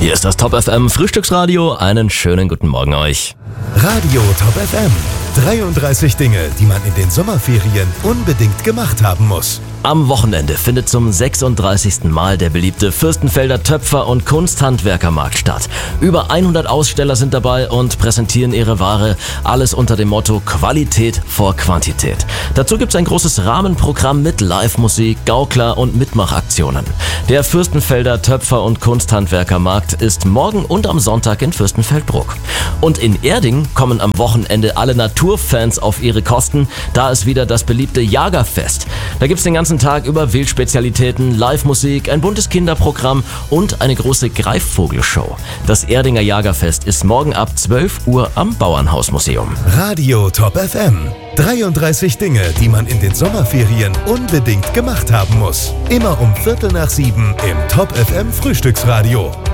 Hier ist das Top FM Frühstücksradio. Einen schönen guten Morgen euch. Radio Top FM. 33 Dinge, die man in den Sommerferien unbedingt gemacht haben muss. Am Wochenende findet zum 36. Mal der beliebte Fürstenfelder Töpfer- und Kunsthandwerkermarkt statt. Über 100 Aussteller sind dabei und präsentieren ihre Ware. Alles unter dem Motto Qualität vor Quantität. Dazu gibt es ein großes Rahmenprogramm mit Live-Musik, Gaukler und Mitmachaktionen. Der Fürstenfelder Töpfer- und Kunsthandwerkermarkt ist morgen und am Sonntag in Fürstenfeldbruck. Und in Erding kommen am Wochenende alle Naturfans auf ihre Kosten. Da ist wieder das beliebte Jagerfest. Da gibt es den ganzen Tag über Wildspezialitäten, Live-Musik, ein buntes Kinderprogramm und eine große Greifvogelshow. Das Erdinger Jagerfest ist morgen ab 12 Uhr am Bauernhausmuseum. Radio Top FM. 33 Dinge, die man in den Sommerferien unbedingt gemacht haben muss. Immer um 6:45 im Top FM Frühstücksradio.